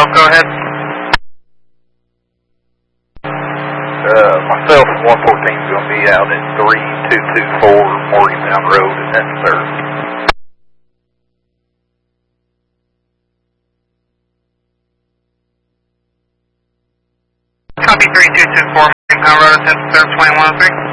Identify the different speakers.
Speaker 1: 12, go ahead.
Speaker 2: Myself and 114 is going to be out at 3224 Morgantown Road, and that's third.
Speaker 1: Copy 3224 Morgantown Road, that's third 2103.